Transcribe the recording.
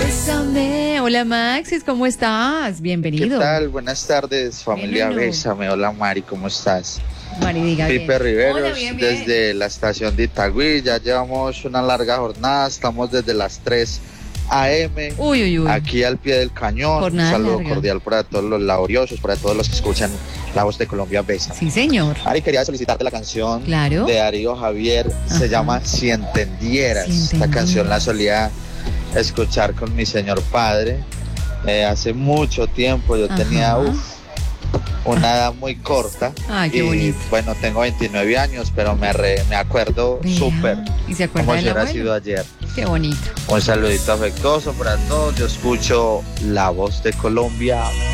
Bésame. Hola Maxis, ¿cómo estás? Bienvenido. ¿Qué tal? Buenas tardes, familia Bienvenido. Bésame. Hola Mari, ¿cómo estás? Mari, diga Pipe bien. Riveros, Hola, bien, bien. desde la estación de Itagüí. Ya llevamos una larga jornada, estamos desde las 3 a.m. Uy. aquí al pie del cañón. Jornada Un saludo larga. cordial para todos los laboriosos, para todos los que escuchan La Voz de Colombia Bésame. Sí, señor. Mari, quería solicitarte la canción Claro. de Darío Javier, Ajá. se llama Si Entendieras. Si Esta Entendieras. canción la solía escuchar con mi señor padre hace mucho tiempo. Yo Ajá. tenía una edad muy corta. Ay, qué y bonito. bueno, tengo 29 años, pero me acuerdo Vea. súper, ¿Y se acuerda como del si hubiera abuelo? sido ayer. Qué bonito. Un saludito afectuoso para todos. Yo escucho La Voz de Colombia